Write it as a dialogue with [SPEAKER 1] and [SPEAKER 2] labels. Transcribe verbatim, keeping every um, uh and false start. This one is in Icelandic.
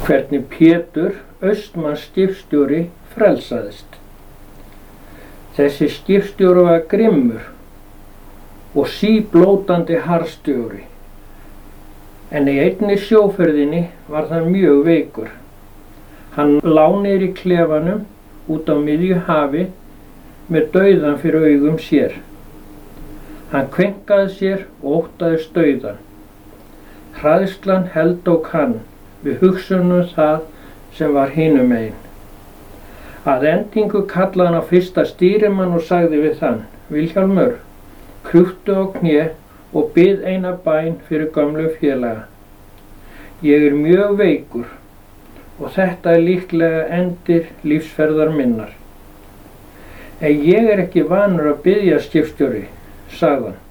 [SPEAKER 1] hvernig Pétur, Austmanns skipstjóri, frelsaðist. Þessi skipstjóri var grimmur og síblótandi harðstjóri, en í einni sjóferðinni var það mjög veikur. Hann lá niðri í klefanum út á miðju hafi með dauðan fyrir augum sér. Hann kveinkaði sér og óttaðist dauðan. Hræðslan heltók hann við hugsunum það sem var hinum megin. Að endingu kallaði hann á fyrsta stýrimann og sagði við þann: Vilhjálmur, krjúktu á kné og bið eina bæn fyrir gömlu félaga. Ég er mjög veikur og þetta er líklega endir lífsferðar minnar. En ég er ekki vanur að biðja, skipstjóri, sagði hann.